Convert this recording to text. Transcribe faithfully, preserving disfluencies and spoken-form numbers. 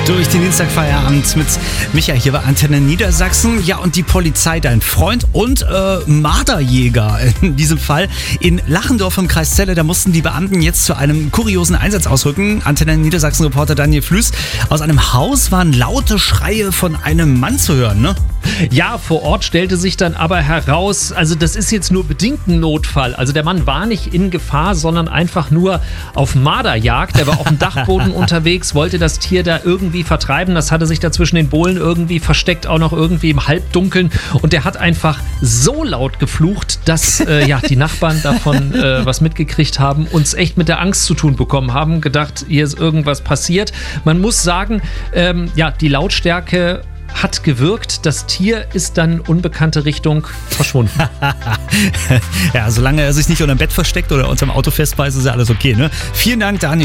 durch den Dienstagfeierabend mit Michael hier bei Antenne Niedersachsen. Ja, und die Polizei, dein Freund und äh, Marderjäger in diesem Fall in Lachendorf im Kreis Celle. Da mussten die Beamten jetzt zu einem kuriosen Einsatz ausrücken. Antenne Niedersachsen-Reporter Daniel Flüß. Aus einem Haus waren laute Schreie von einem Mann zu hören, ne? Ja, vor Ort stellte sich dann aber heraus, also das ist jetzt nur bedingt ein Notfall. Also der Mann war nicht in Gefahr, sondern einfach nur auf Marderjagd. Er war auf dem Dachboden unterwegs, wollte das Tier da irgendwie vertreiben. Das hatte sich da zwischen den Bohlen irgendwie versteckt, auch noch irgendwie im Halbdunkeln. Und der hat einfach so laut geflucht, dass äh, ja, die Nachbarn davon äh, was mitgekriegt haben, uns echt mit der Angst zu tun bekommen haben, gedacht, hier ist irgendwas passiert. Man muss sagen, ähm, ja, die Lautstärke hat gewirkt. Das Tier ist dann unbekannte Richtung verschwunden. Ja, solange er sich nicht unter dem Bett versteckt oder unterm Auto festbeißt, ist ja alles okay, ne? Vielen Dank, Daniel.